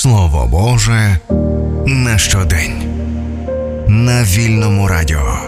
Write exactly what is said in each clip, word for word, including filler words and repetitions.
Слово Боже на щодень. На Вільному радіо.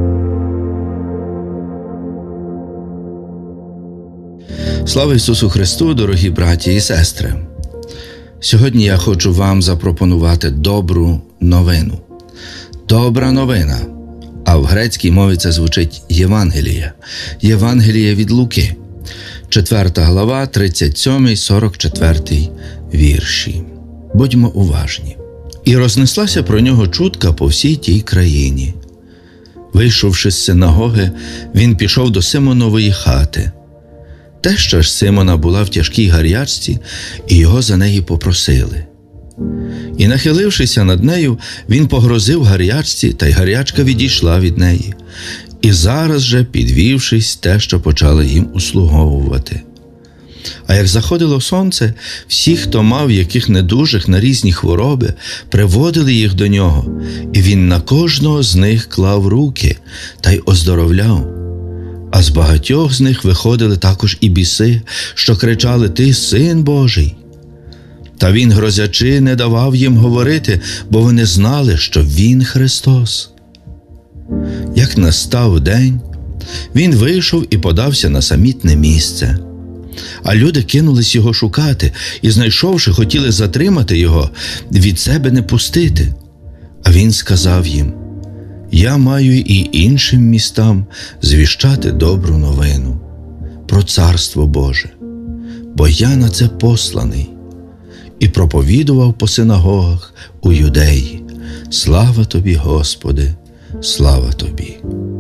Слава Ісусу Христу, дорогі браті і сестри! Сьогодні я хочу вам запропонувати добру новину. Добра новина. А в грецькій мові це звучить Євангеліє. Євангеліє від Луки. четверта глава, тридцять сьомий сорок четвертий вірші. Будьмо уважні. «І рознеслася про нього чутка по всій тій країні. Вийшовши з синагоги, він пішов до Симонової хати. Теща ж Симона була в тяжкій гарячці, і його за неї попросили. І, нахилившися над нею, він погрозив гарячці, та й гарячка відійшла від неї. І зараз же, підвівшись, теща почала їм услуговувати. А як заходило сонце, всі, хто мав яких недужих на різні хвороби, приводили їх до нього, і він на кожного з них клав руки та й оздоровляв. А з багатьох з них виходили також і біси, що кричали: «Ти Син Божий!» Та він, грозячи, не давав їм говорити, бо вони знали, що він Христос. Як настав день, він вийшов і подався на самітне місце. А люди кинулись його шукати і, знайшовши, хотіли затримати його, від себе не пустити. А він сказав їм: «Я маю і іншим містам звіщати добру новину про Царство Боже, бо я на це посланий». І проповідував по синагогах у Юдеї: «Слава тобі, Господи, слава тобі».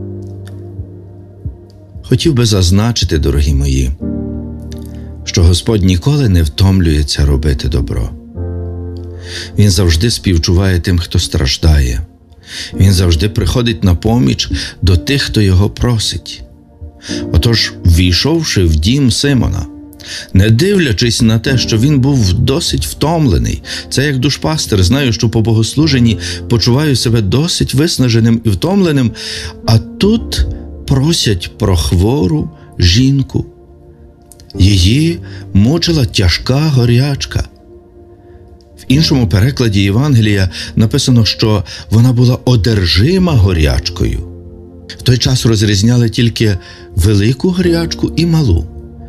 Хотів би зазначити, дорогі мої, що Господь ніколи не втомлюється робити добро. Він завжди співчуває тим, хто страждає. Він завжди приходить на поміч до тих, хто його просить. Отож, ввійшовши в дім Симона, не дивлячись на те, що він був досить втомлений, це як душпастер, знаю, що по богослуженні почуваю себе досить виснаженим і втомленим, а тут просять про хвору жінку. Її мучила тяжка горячка. В іншому перекладі Євангелія написано, що вона була одержима горячкою. В той час розрізняли тільки велику горячку і малу.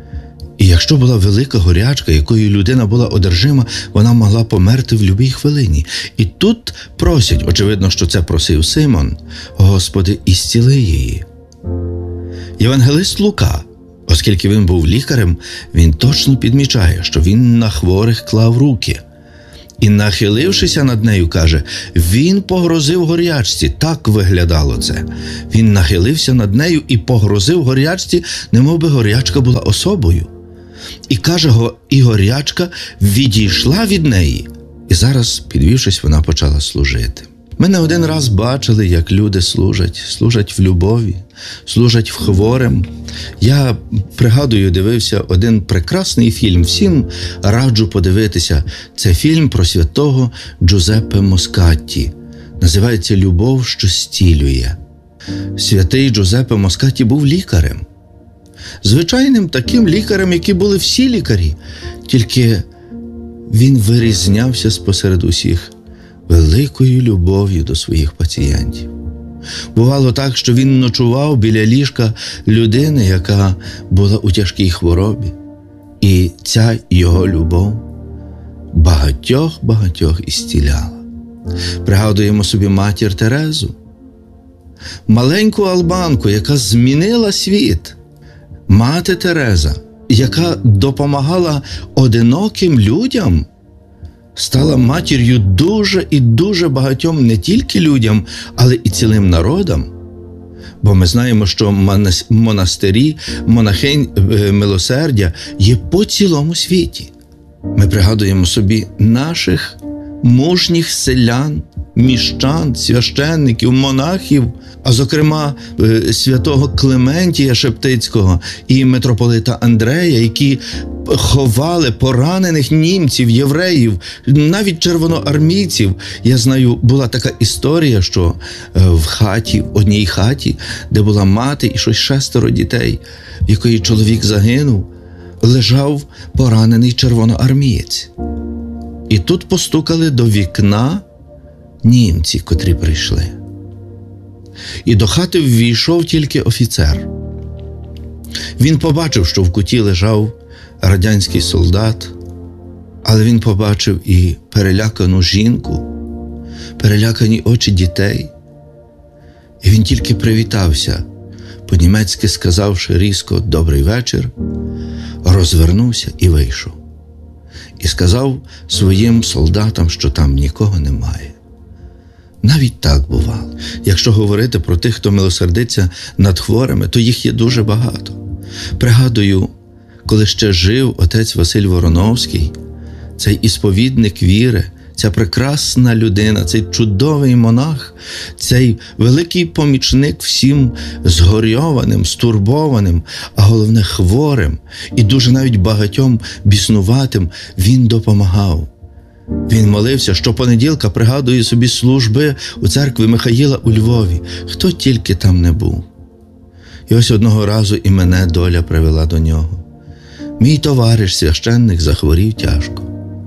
І якщо була велика горячка, якою людина була одержима, вона могла померти в будь-якій хвилині. І тут просять, очевидно, що це просив Симон: «Господи, ісціли її». Євангелист Лука, оскільки він був лікарем, він точно підмічає, що він на хворих клав руки. І, нахилившися над нею, каже, він погрозив горячці. Так виглядало це. Він нахилився над нею і погрозив горячці, немов би горячка була особою. І каже, і горячка відійшла від неї. І зараз, підвівшись, вона почала служити. Ми не один раз бачили, як люди служать, служать в любові, служать в хворим. Я пригадую, дивився один прекрасний фільм, всім раджу подивитися. Це фільм про святого Джузеппе Москатті. Називається «Любов, що зцілює». Святий Джузеппе Москатті був лікарем. Звичайним таким лікарем, які були всі лікарі. Тільки він вирізнявся спосеред усіх великою любов'ю до своїх пацієнтів. Бувало так, що він ночував біля ліжка людини, яка була у тяжкій хворобі. І ця його любов багатьох-багатьох ісціляла. Пригадуємо собі матір Терезу, маленьку албанку, яка змінила світ. Мати Тереза, яка допомагала одиноким людям, стала матір'ю дуже і дуже багатьом не тільки людям, але і цілим народам. Бо ми знаємо, що монастирі, монахинь милосердя є по цілому світі. Ми пригадуємо собі наших мужніх селян, міщан, священників, монахів, а зокрема святого Клементія Шептицького і митрополита Андрея, які ховали поранених німців, євреїв, навіть червоноармійців. Я знаю, була така історія, що в хаті, в одній хаті, де була мати і щось шестеро дітей, в якої чоловік загинув, лежав поранений червоноармієць. І тут постукали до вікна німці, котрі прийшли. І до хати ввійшов тільки офіцер. Він побачив, що в куті лежав радянський солдат, але він побачив і перелякану жінку, перелякані очі дітей. І він тільки привітався, по-німецьки сказавши різко «добрий вечір», розвернувся і вийшов. І сказав своїм солдатам, що там нікого немає. Навіть так бувало. Якщо говорити про тих, хто милосердиться над хворими, то їх є дуже багато. Пригадую, коли ще жив отець Василь Вороновський, цей ісповідник віри, ця прекрасна людина, цей чудовий монах, цей великий помічник всім згорьованим, стурбованим, а головне хворим і дуже навіть багатьом біснуватим, він допомагав. Він молився щопонеділка, пригадує собі служби у церкві Михаїла у Львові, хто тільки там не був. І ось одного разу і мене доля привела до нього. Мій товариш, священник, захворів тяжко.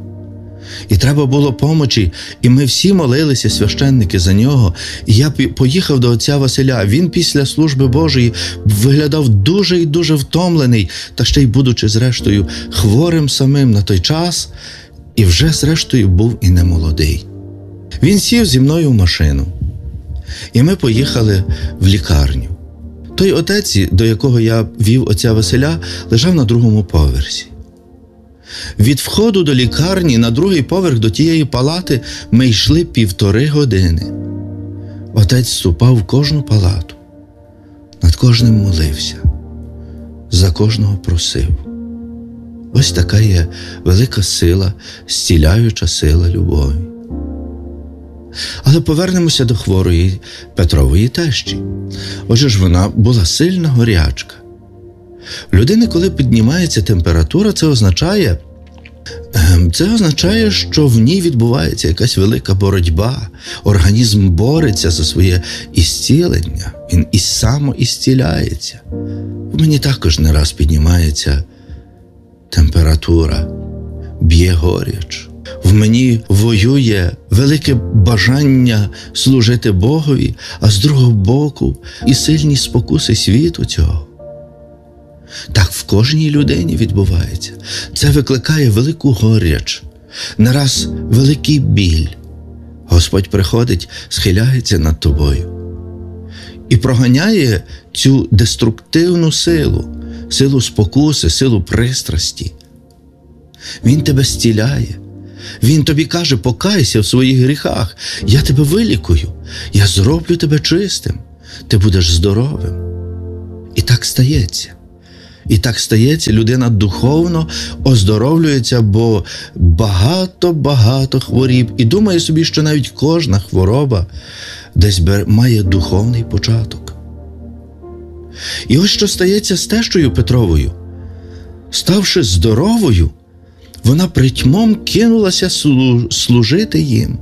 І треба було помочі, і ми всі молилися, священники, за нього. І я поїхав до отця Василя. Він після служби Божої виглядав дуже і дуже втомлений, та ще й будучи, зрештою, хворим самим на той час, і вже, зрештою, був і не молодий. Він сів зі мною в машину, і ми поїхали в лікарню. Той отець, до якого я вів отця Василя, лежав на другому поверсі. Від входу до лікарні на другий поверх до тієї палати ми йшли півтори години. Отець ступав в кожну палату, над кожним молився, за кожного просив. Ось така є велика сила, зціляюча сила любові. Але повернемося до хворої Петрової тещі. Отже ж, вона була сильна горячка. У людини, коли піднімається температура, це означає, це означає, що в ній відбувається якась велика боротьба. Організм бореться за своє ісцілення. Він і самоісціляється. В мені також не раз піднімається температура, б'є горяч. В мені воює велике бажання служити Богові, а з другого боку і сильні спокуси світу цього. Так в кожній людині відбувається. Це викликає велику горяч, не раз великий біль. Господь приходить, схиляється над тобою і проганяє цю деструктивну силу, силу спокуси, силу пристрасті. Він тебе зціляє. Він тобі каже: покайся в своїх гріхах, я тебе вилікую, я зроблю тебе чистим, ти будеш здоровим. І так стається. І так стається, людина духовно оздоровлюється, бо багато-багато хворіб. І думає собі, що навіть кожна хвороба десь має духовний початок. І ось що стається з тещою Петровою. Ставши здоровою, вона притьмом кинулася служити їм.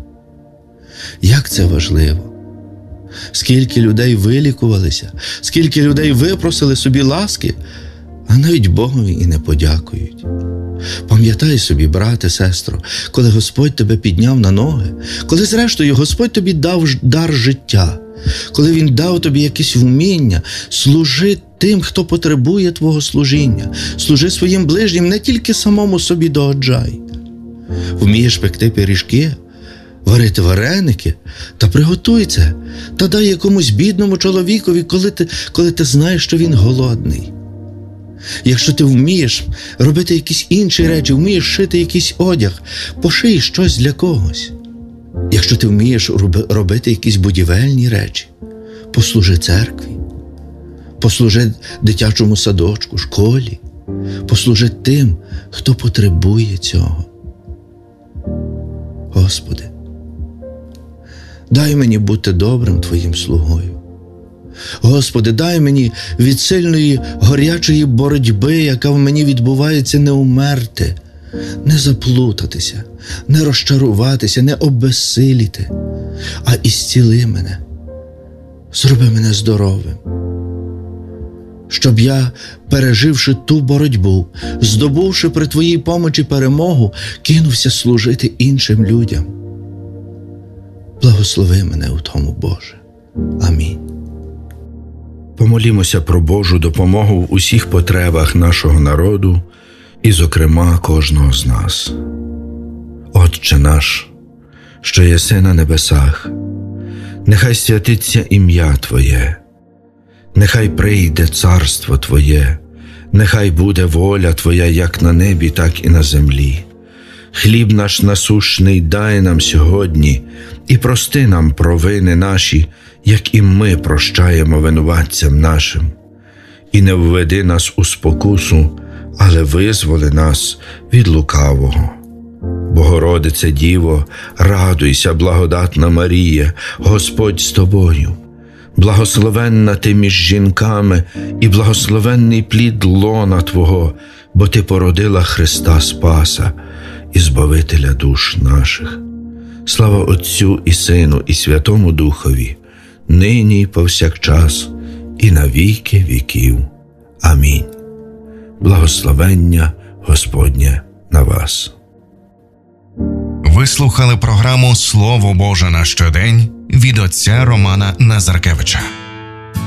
Як це важливо! Скільки людей вилікувалися, скільки людей випросили собі ласки, а навіть Богові і не подякують. Пам'ятай собі, брате, сестро, коли Господь тебе підняв на ноги, коли зрештою Господь тобі дав дар життя, коли Він дав тобі якесь вміння, служи тим, хто потребує твого служіння, служи своїм ближнім, не тільки самому собі догоджай. Вмієш пекти пиріжки, варити вареники, та приготуй це, та дай якомусь бідному чоловікові, коли ти, коли ти знаєш, що він голодний. Якщо ти вмієш робити якісь інші речі, вмієш шити якийсь одяг, поший щось для когось. Якщо ти вмієш робити якісь будівельні речі, послужи церкві, послужи дитячому садочку, школі, послужи тим, хто потребує цього. Господи, дай мені бути добрим Твоїм слугою. Господи, дай мені від сильної горячої боротьби, яка в мені відбувається, не умерти, не заплутатися, не розчаруватися, не обезсиліти, а ісціли мене, зроби мене здоровим, щоб я, переживши ту боротьбу, здобувши при Твоїй помочі перемогу, кинувся служити іншим людям. Благослови мене у тому, Боже. Амінь. Помолімося про Божу допомогу в усіх потребах нашого народу і, зокрема, кожного з нас. Отче наш, що єси на небесах, нехай святиться ім'я Твоє, нехай прийде царство Твоє, нехай буде воля Твоя як на небі, так і на землі. Хліб наш насущний дай нам сьогодні, і прости нам провини наші, як і ми прощаємо винуватцям нашим. І не введи нас у спокусу, але визволи нас від лукавого. Богородице Діво, радуйся, благодатна Марія, Господь з тобою. Благословенна ти між жінками, і благословенний плід лона Твого, бо ти породила Христа Спаса і Збавителя душ наших. Слава Отцю і Сину, і Святому Духові, нині і повсякчас, і на віки віків. Амінь. Благословення Господнє на вас. Ви слухали програму «Слово Боже на щодень» від отця Романа Назаркевича.